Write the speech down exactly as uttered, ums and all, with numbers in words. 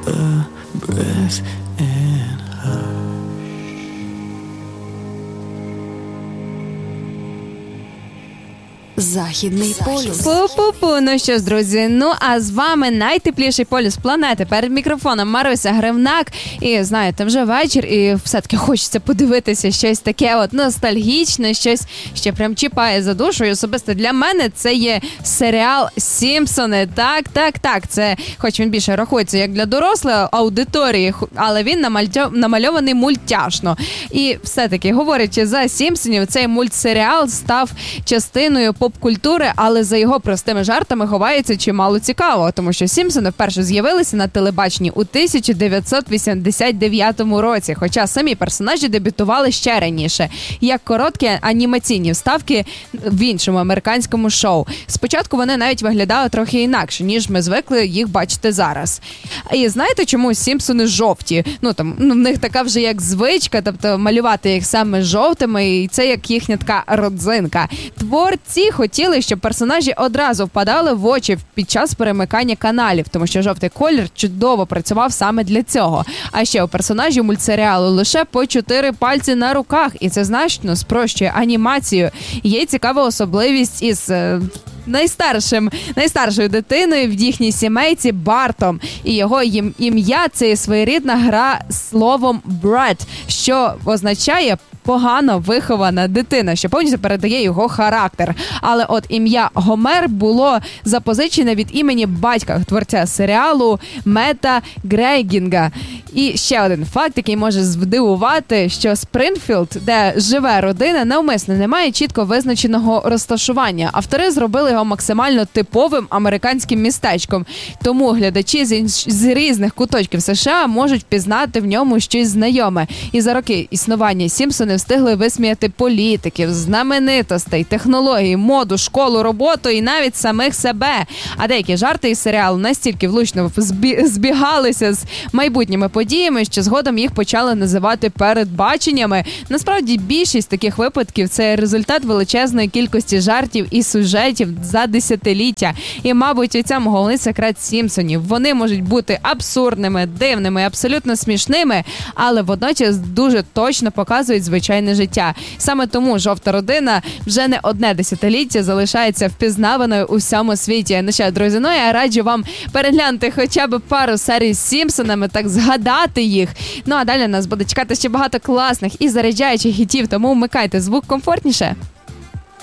a breath and hush. Західний полюс. Пу-пу-пу, ну що ж, друзі, ну а з вами найтепліший полюс планети. Перед мікрофоном Маруся Гривнак. І, знаєте, вже вечір, і все-таки хочеться подивитися щось таке от ностальгічне, щось, що прям чіпає за душу. І особисто для мене це є серіал «Сімпсони». Так, так, так, це, хоч він більше рахується як для дорослої аудиторії, але він намальований мультяшно. І все-таки, говорячи за «Сімпсонів», цей мультсеріал став частиною поп-культури, але за його простими жартами ховається чимало цікавого, тому що «Сімпсони» вперше з'явилися на телебаченні у тисяча дев'ятсот вісімдесят дев'ятому році, хоча самі персонажі дебютували ще раніше, як короткі анімаційні вставки в іншому американському шоу. Спочатку вони навіть виглядали трохи інакше, ніж ми звикли їх бачити зараз. І знаєте, чому «Сімпсони» жовті? Ну, там, ну, в них така вже як звичка, тобто малювати їх саме жовтими, і це як їхня така родзинка. Творці хотіли, щоб персонажі одразу впадали в очі під час перемикання каналів, тому що жовтий колір чудово працював саме для цього. А ще у персонажів мультсеріалу лише по чотири пальці на руках, і це значно спрощує анімацію. Є цікава особливість із е, найстаршим, найстаршою дитиною в їхній сімейці Бартом. І його ім, ім'я – це своєрідна гра словом «Brett», що означає погано вихована дитина, що повністю передає його характер. Але от ім'я Гомер було запозичене від імені батька творця серіалу Мета Грейгінга. І ще один факт, який може здивувати, що Спрингфілд, де живе родина, навмисно не має чітко визначеного розташування. Автори зробили його максимально типовим американським містечком. Тому глядачі з, інш... з різних куточків США можуть впізнати в ньому щось знайоме. І за роки існування «Сімпсони» встигли висміяти політиків, знаменитостей, технології, моду, школу, роботу і навіть самих себе. А деякі жарти із серіалу настільки влучно збігалися з майбутніми подіями, що згодом їх почали називати передбаченнями. Насправді, більшість таких випадків – це результат величезної кількості жартів і сюжетів за десятиліття. І, мабуть, у цьому головний секрет «Сімпсонів». Вони можуть бути абсурдними, дивними, абсолютно смішними, але водночас дуже точно показують звичайне життя. Саме тому «Жовта родина» вже не одне десятиліття залишається впізнаваною у всьому світі. Ну що, друзі, ну я раджу вам переглянути хоча б пару серій з «Сімпсонами», так згадати їх. Ну а далі нас буде чекати ще багато класних і заряджаючих хітів, тому вмикайте звук комфортніше.